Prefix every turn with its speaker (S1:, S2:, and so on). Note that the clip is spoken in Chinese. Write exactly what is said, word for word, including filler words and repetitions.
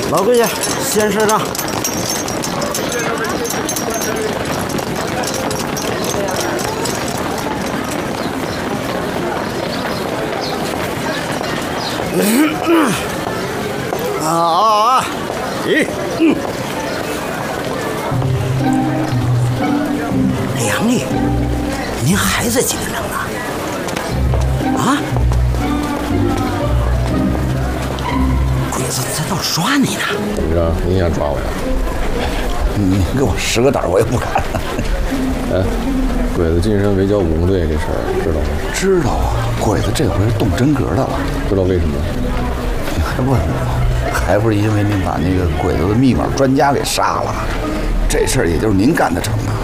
S1: 老贵家，先赊账。啊啊啊！咦，嗯，梁丽，您还在机灵城呢？啊？鬼子在那抓你呢！
S2: 怎么着？你想抓我呀？
S3: 你给我十个胆，我也不敢。
S2: 哎，鬼子晋升围剿武工队这事儿知道吗？
S3: 知道啊，鬼子这回是动真格的了。
S2: 知道为什么？
S3: 你还问我？还不是因为您把那个鬼子的密码专家给杀了？这事儿也就是您干得成的。